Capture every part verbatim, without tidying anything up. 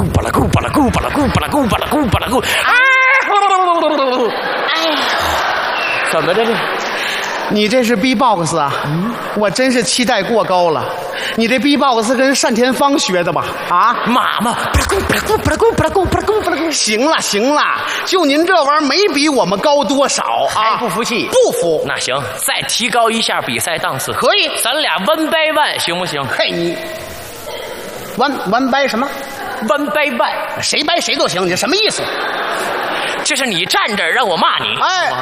咕巴拉咕巴拉咕巴拉咕巴拉咕巴拉咕巴拉咕，啊！哎呀，怎么着这？ 你这是 B-box 啊？嗯，我真是期待过高了。你这 B-box 跟单田芳学的吧？啊， 妈妈，巴拉咕巴拉咕巴拉咕巴拉咕巴拉咕巴拉咕。 行了行了，就您这玩意儿没比我们高多少啊？ 还不服气？ 不服。 那行，再提高一下比赛档次。 可以， 咱俩 one by one 行不行？ 嘿，你 one one by 什么 ？one by one， 谁掰谁都行，你什么意思？ 就是你站着让我骂你。 哎。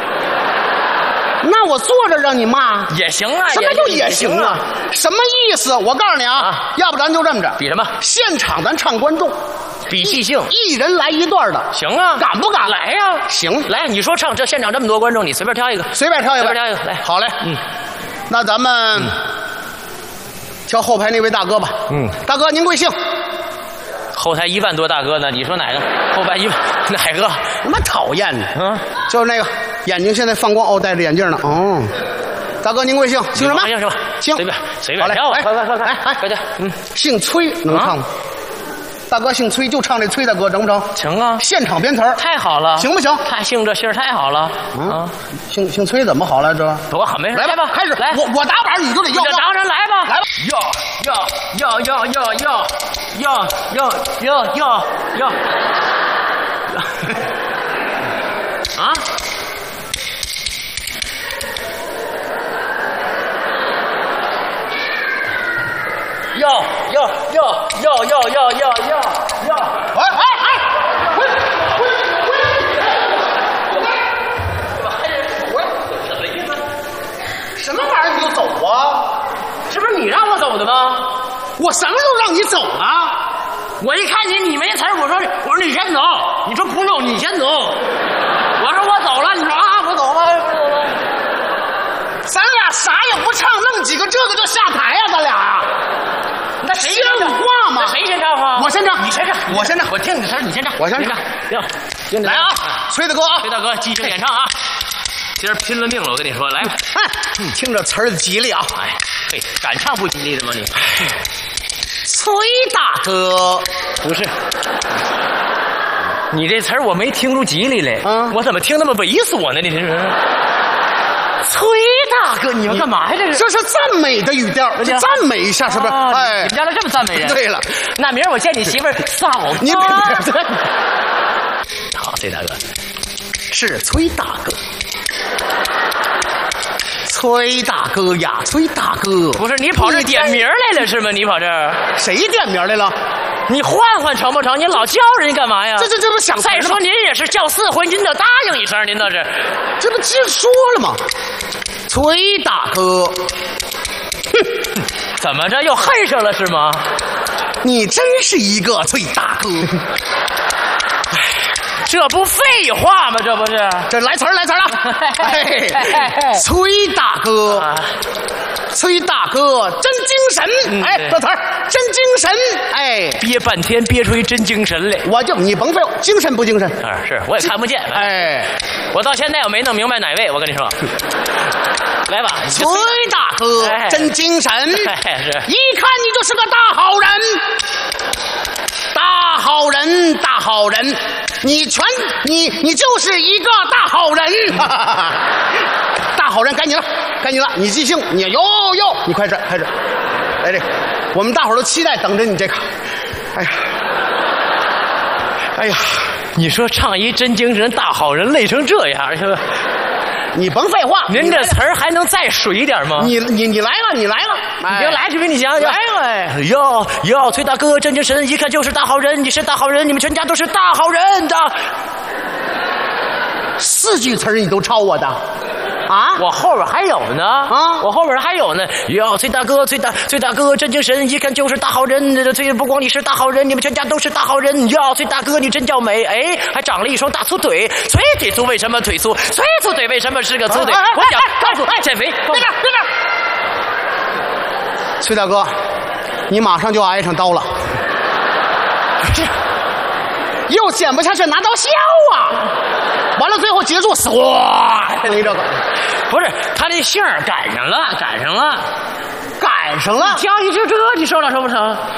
那我坐着让你骂也行啊， 什么就也行啊？什么意思？我告诉你啊，啊要不咱就这么着， 比什么？ 现场咱唱观众， 比即兴， 一人来一段的， 行啊， 敢不敢？ 来呀、啊， 行， 来，你说唱这现场这么多观众，你随便挑一个， 随便挑一个， 随便挑一个，来， 好嘞，嗯，那咱们、嗯、挑后排那位大哥吧，嗯，大哥您贵姓？ 后台一万多大哥呢，你说哪个？后排一万哪个？ 他妈讨厌呢！ 嗯， 就是那个眼睛现在放光哦，戴着眼镜呢。哦，大哥您贵姓？姓什么？ 姓什么？ 姓随便随便挑啊！ 快快快快！ 哎哎，快点！ 嗯，姓崔，能唱吗？大哥姓崔，就唱这崔大哥成不成？ 成啊！ 现场编词儿， 太好了， 行不行？ 太姓这姓儿太好了啊！ 姓姓崔怎么好了？这多好，没事， 来吧，开始来！ 我我打板，你就得要。 当然来吧， 来吧！ 要要要要要要要要要要啊！要要要要要要要要要！ 哎哎哎！滚滚滚！ 怎么还得数啊？什么意思？ 什么玩意儿你就走啊？ 这不是你让我走的吗？ 我什么时候让你走了？ 我一看你你没词儿，我说我说你先走，你说不用你先走，我说我走了，你说啊我走了，我走了。 咱俩啥也不唱，弄几个这个就下台呀、啊？咱俩。 那谁先唱话嘛？ 谁先唱话？ 我先唱， 你先唱， 我先唱， 我听你词儿，你先唱， 我先唱。 行， 来啊，崔大哥啊， 崔大哥即兴演唱啊，今儿拼了命了，我跟你说，来吧。 哎，听着词儿吉利啊！ 哎，嘿，敢唱不吉利的吗你？ 崔大哥， 不是，你这词儿我没听出吉利来， 嗯， 我怎么听那么猥琐呢？你这是。崔大哥，你要干嘛呀？这是这是赞美的语调，这赞美一下是不是？ 啊、 哎， 你们家都这么赞美人？ 对了， 那明儿我见你媳妇儿嫂子， 你别别好，崔大哥， 是崔大哥，崔大哥呀，崔大哥， 不是你跑这点名来了是吗？你跑这儿谁点名来了？ 你换换成不成？你老叫人干嘛呀？ 这这这不想再说您也是叫四回，您得答应一声，您倒是， 这不直说了吗？崔大哥，哼， 怎么着又恨上了是吗？ 你真是一个崔大哥， 这不废话吗？这不是？ 这来词儿来词儿了，哎，崔大哥。啊崔大哥真精神，嗯、哎，这词儿真精神，哎， 憋半天憋出一真精神来。 我就你甭废话，精神不精神？ 啊，是我也看不见。 哎， 我到现在我没弄明白哪位，我跟你说。来吧， 崔大哥、哎、真精神， 哎、是一看你就是个大好人，大好人，大好人，你全你你就是一个大好人，哈哈哈大好人，该你了。该你了，你即兴，你哟哟，你快点开始，来这个，我们大伙儿都期待等着你这个。哎呀，哎呀， 你说唱一真精神大好人累成这样是吧？ 你甭废话， 您这词儿还能再水一点吗？ 你你你来了，你来了， 你别来，这边你想想。 来了， 哟哟，崔大哥真精神，一看就是大好人，你是大好人，你们全家都是大好人的。 四句词儿你都抄我的。啊， 我后边还有呢啊，我后边还有呢。哟，崔大哥，崔大崔大哥真精神，一看就是大好人。崔不光你是大好人，你们全家都是大好人。哟，崔大哥你真叫美，哎，还长了一双大粗腿。崔腿粗为什么腿粗？崔粗腿为什么是个粗腿？ 啊、 我想告诉减肥。 别这别这，崔大哥，你马上就要挨上刀了。这又剪不下去，拿刀削啊！完了，最后结束，唰，没这个， 不是他这姓儿赶上了，赶上了， 赶上了。 挑一句这，你受了受不成？